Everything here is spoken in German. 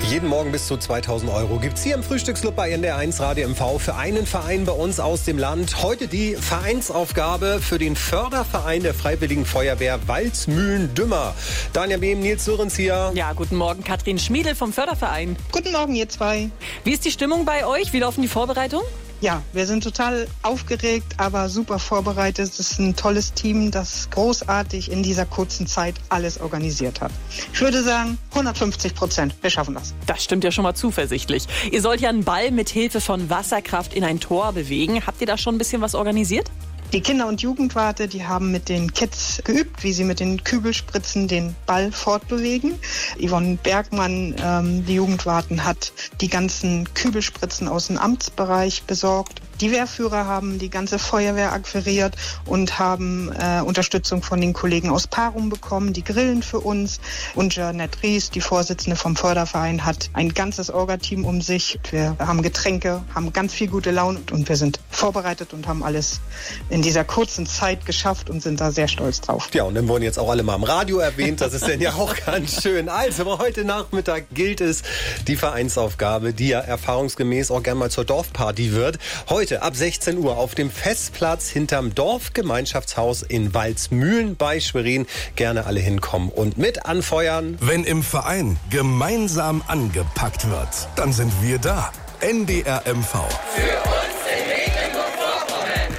Jeden Morgen bis zu 2.000 Euro gibt's hier im Frühstücksclub bei NDR1 Radio MV für einen Verein bei uns aus dem Land. Heute die Vereinsaufgabe für den Förderverein der Freiwilligen Feuerwehr Waldsmühlen-Dümmer. Daniel Behm, Nils Sörens hier. Ja, guten Morgen, Katrin Schmiedel vom Förderverein. Guten Morgen, ihr zwei. Wie ist die Stimmung bei euch? Wie laufen die Vorbereitungen? Ja, wir sind total aufgeregt, aber super vorbereitet. Es ist ein tolles Team, das großartig in dieser kurzen Zeit alles organisiert hat. Ich würde sagen, 150%. Wir schaffen das. Das stimmt ja schon mal zuversichtlich. Ihr sollt ja einen Ball mit Hilfe von Wasserkraft in ein Tor bewegen. Habt ihr da schon ein bisschen was organisiert? Die Kinder- und Jugendwarte, die haben mit den Kids geübt, wie sie mit den Kübelspritzen den Ball fortbewegen. Yvonne Bergmann, die Jugendwarten, hat die ganzen Kübelspritzen aus dem Amtsbereich besorgt. Die Wehrführer haben die ganze Feuerwehr akquiriert und haben Unterstützung von den Kollegen aus Parum bekommen, die grillen für uns. Und Jeanette Ries, die Vorsitzende vom Förderverein, hat ein ganzes Orga-Team um sich. Wir haben Getränke, haben ganz viel gute Laune und wir sind vorbereitet und haben alles in dieser kurzen Zeit geschafft und sind da sehr stolz drauf. Ja, und dann wurden jetzt auch alle mal im Radio erwähnt. Das ist dann ja auch ganz schön. Also, heute Nachmittag gilt es, die Vereinsaufgabe, die ja erfahrungsgemäß auch gerne mal zur Dorfparty wird. Heute ab 16 Uhr auf dem Festplatz hinterm Dorfgemeinschaftshaus in Waldsmühlen bei Schwerin. Gerne alle hinkommen und mit anfeuern. Wenn im Verein gemeinsam angepackt wird, dann sind wir da. NDR MV. Für